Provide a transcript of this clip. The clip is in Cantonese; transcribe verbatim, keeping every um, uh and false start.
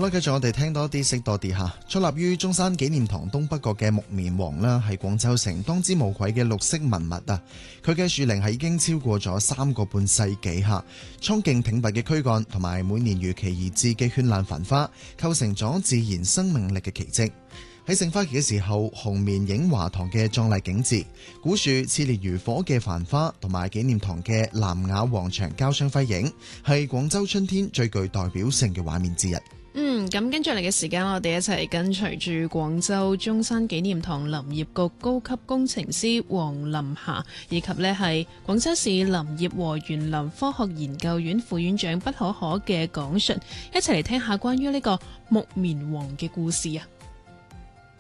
好啦，繼續我哋聽多啲，識多啲嚇。矗立於中山紀念堂東北角嘅木棉王啦，係廣州城當之無愧嘅綠色文物啊！佢嘅樹齡係已經超過咗三個半世紀嚇，蒼勁挺拔嘅軀幹同埋每年如期而至嘅絢爛繁花，構成咗自然生命力嘅奇蹟。喺盛花期嘅時候，紅棉映華堂嘅壯麗景緻，古樹熾烈如火嘅繁花，同埋紀念堂嘅南雅黃牆交相輝映，係廣州春天最具代表性嘅畫面之一。 嗯，咁跟住嚟嘅時間，我哋一齊跟隨住廣州中山紀念堂林業局高級工程師黃林霞，以及呢係廣州市林業和園林科學研究院副院長畢可可嘅講述，一齊嚟聽下關於呢個木棉王嘅故事啊！